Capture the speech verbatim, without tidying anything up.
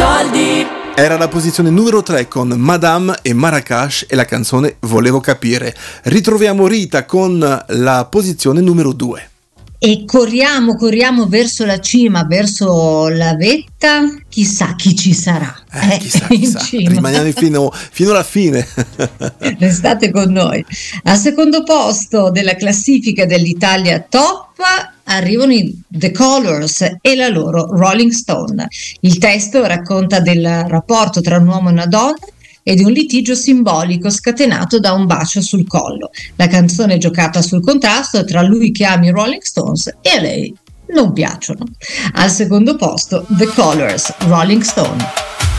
soldi. Era la posizione numero tre con Madame e Marracash e la canzone Volevo capire. Ritroviamo Rita con la posizione numero due. E corriamo, corriamo verso la cima, verso la vetta, chissà chi ci sarà. Eh, eh, chissà, in chissà. cima. Rimaniamo fino, fino alla fine. Restate con noi. Al secondo posto della classifica dell'Italia Top arrivano i The Colors e la loro Rolling Stone. Il testo racconta del rapporto tra un uomo e una donna e di un litigio simbolico scatenato da un bacio sul collo. La canzone è giocata sul contrasto tra lui che ama i Rolling Stones e a lei non piacciono. Al secondo posto The Colors, Rolling Stone.